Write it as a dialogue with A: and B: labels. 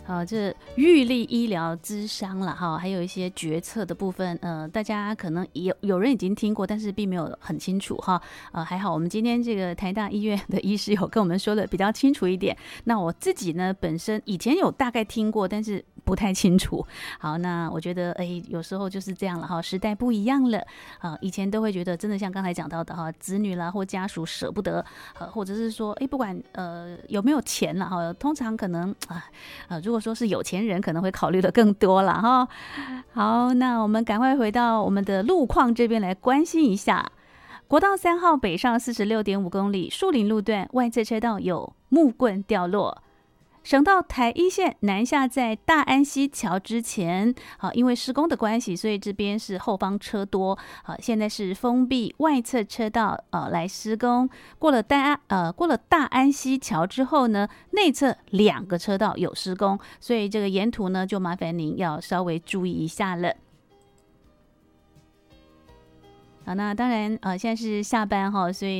A: 这预立医疗咨商了哈，还有一些决策的部分，大家可能有人已经听过，但是并没有很清楚哈。还好我们今天这个台大医院的医师有跟我们说的比较清楚一点。那我自己呢，本身以前有大概听过，但是不太清楚。好，那我觉得有时候就是这样了哈，时代不一样了。以前都会觉得真的像刚才讲到的哈，子女啦或家属舍不得，或者是说不管有没有钱了哈，通常可能如果说是有钱人，可能会考虑的更多了哈。好，那我们赶快回到我们的路况这边来关心一下。国道3号北上46.5公里，树林路段外侧车道有木棍掉落。省道台一线南下在大安溪桥之前，因为施工的关系，所以这边是后方车多。现在是封闭外侧车道来施工。过了大安溪桥之后呢，内侧2个车道有施工，所以这个沿途呢就麻烦您要稍微注意一下了。好，那当然现在是下班哈，所以